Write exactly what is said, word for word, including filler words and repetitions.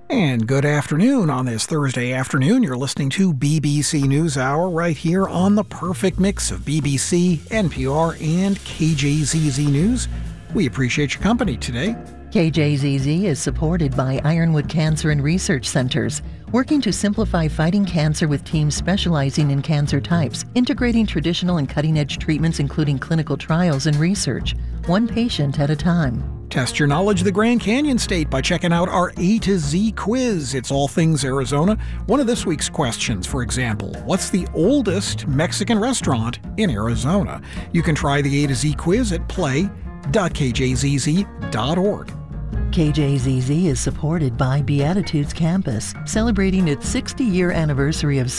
And good afternoon on this Thursday afternoon. You're listening to B B C NewsHour right here on the perfect mix of B B C, N P R, and K J Z Z News. We appreciate your company today. K J Z Z is supported by Ironwood Cancer and Research Centers, working to simplify fighting cancer with teams specializing in cancer types, integrating traditional and cutting-edge treatments including clinical trials and research, one patient at a time. Test your knowledge of the Grand Canyon State by checking out our A to Z quiz. It's all things Arizona. One of this week's questions, for example, what's the oldest Mexican restaurant in Arizona? You can try the A to Z quiz at play dot k j z z dot org. K J Z Z is supported by Beatitudes Campus, celebrating its sixty-year anniversary of